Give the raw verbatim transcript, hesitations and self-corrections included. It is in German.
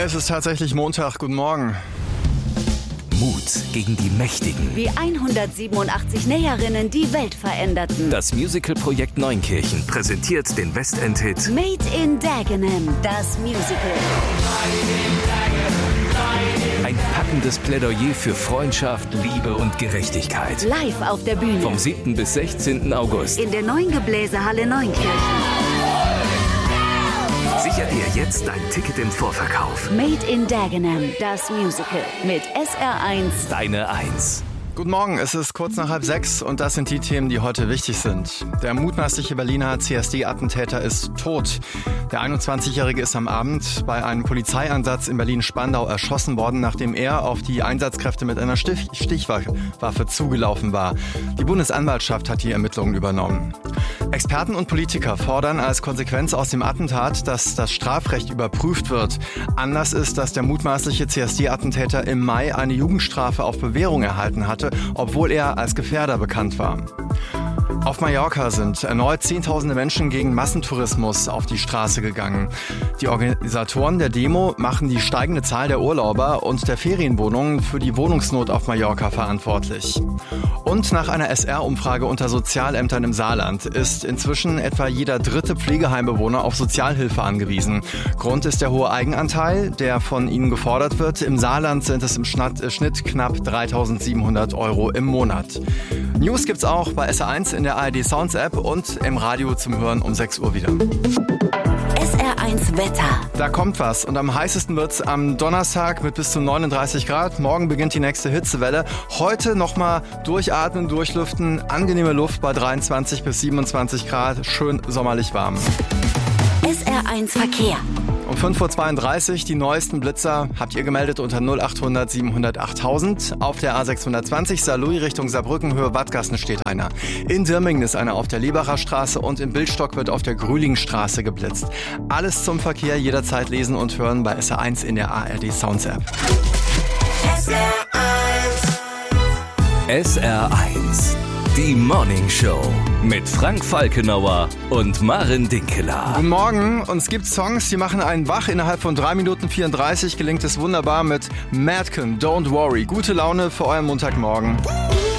Es ist tatsächlich Montag. Guten Morgen. Mut gegen die Mächtigen. Wie hundertsiebenundachtzig Näherinnen die Welt veränderten. Das Musical-Projekt Neunkirchen präsentiert den Westend-Hit Made in Dagenham, das Musical. Ein packendes Plädoyer für Freundschaft, Liebe und Gerechtigkeit. Live auf der Bühne. Vom siebten bis sechzehnten August. In der neuen Gebläsehalle Neunkirchen. Sicher dir jetzt dein Ticket im Vorverkauf. Made in Dagenham, das Musical. Mit S R eins. Deine Eins. Guten Morgen, es ist kurz nach halb sechs und das sind die Themen, die heute wichtig sind. Der mutmaßliche Berliner C S D-Attentäter ist tot. Der einundzwanzigjährige ist am Abend bei einem Polizeieinsatz in Berlin-Spandau erschossen worden, nachdem er auf die Einsatzkräfte mit einer Stich- Stichwaffe zugelaufen war. Die Bundesanwaltschaft hat die Ermittlungen übernommen. Experten und Politiker fordern als Konsequenz aus dem Attentat, dass das Strafrecht überprüft wird. Anlass ist, dass der mutmaßliche C S D-Attentäter im Mai eine Jugendstrafe auf Bewährung erhalten hatte, obwohl er als Gefährder bekannt war. Auf Mallorca sind erneut Zehntausende Menschen gegen Massentourismus auf die Straße gegangen. Die Organisatoren der Demo machen die steigende Zahl der Urlauber und der Ferienwohnungen für die Wohnungsnot auf Mallorca verantwortlich. Und nach einer S R-Umfrage unter Sozialämtern im Saarland ist inzwischen etwa jeder dritte Pflegeheimbewohner auf Sozialhilfe angewiesen. Grund ist der hohe Eigenanteil, der von ihnen gefordert wird. Im Saarland sind es im Schnitt knapp dreitausendsiebenhundert Euro im Monat. News gibt's auch bei S R eins in der A R D Sounds App und im Radio zum Hören um sechs Uhr wieder. S R eins Wetter. Da kommt was und am heißesten wird's am Donnerstag mit bis zu neununddreißig Grad. Morgen beginnt die nächste Hitzewelle. Heute nochmal durchatmen, durchlüften. Angenehme Luft bei dreiundzwanzig bis siebenundzwanzig Grad. Schön sommerlich warm. S R eins Verkehr. Um fünf Uhr zweiunddreißig die neuesten Blitzer habt ihr gemeldet unter null achthundert siebenhundertachttausend. Auf der A sechshundertzwanzig Saarlouis Richtung Saarbrücken Höhe Wattgassen steht einer. In Dirmingen ist einer auf der Lebacher Straße und in Bildstock wird auf der Grühlingstraße geblitzt. Alles zum Verkehr jederzeit lesen und hören bei S R eins in der A R D Sounds App. S R eins. S R eins. Die Morning Show mit Frank Falkenauer und Maren Dinkeler. Guten Morgen. Und es gibt Songs, die machen einen wach. Innerhalb von drei Minuten vierunddreißig gelingt es wunderbar mit Madcon, Don't Worry. Gute Laune für euren Montagmorgen.